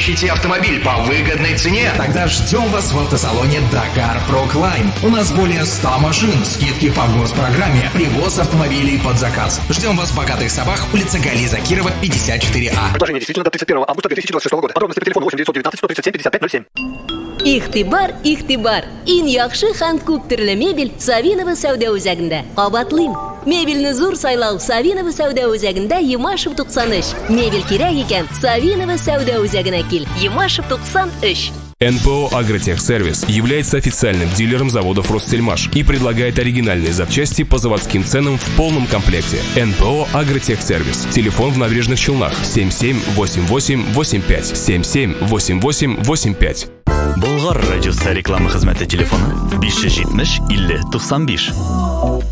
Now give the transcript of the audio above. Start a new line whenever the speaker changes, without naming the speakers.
ищете автомобиль по выгодной цене?
Тогда ждем вас в автосалоне Dakar Procline. У нас более 100 машин, скидки по госпрограмме, привоз автомобилей под заказ. Ждем вас в Богатых Сабах, улица Гали Закирова, 54А.
Предложение действительно до 31 августа 2026 года. Подробности по телефону 8 919 137 55 07.
Игътибар. Иң яхшы һәм күп төрле мебель Савинова сәүдә үзәгендә. Кабатлыйм. Мебельне зур сайлау Савинова сәүдә үзәгендә Ямашев 93. Мебель кирәк икән Савинова сәүдә үзәгенә кил. Ямашев 93.
НПО «Агротехсервис» является официальным дилером заводов «Россельмаш» и предлагает оригинальные запчасти по заводским ценам в полном комплекте. НПО «Агротехсервис». Телефон в Набережных Челнах 778885 778885.
Болгар радиосы реклама хезмәте телефоны 570 50 95.